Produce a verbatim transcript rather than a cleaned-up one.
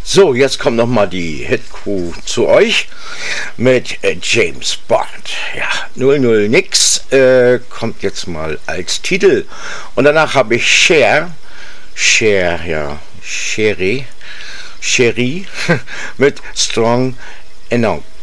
So, jetzt kommt nochmal die Hit-Crew zu euch mit äh, James Bond. Ja, null null nix äh, kommt jetzt mal als Titel. Und danach habe ich Cher, Cher, ja, Sherry, Sherry mit Strong Enough.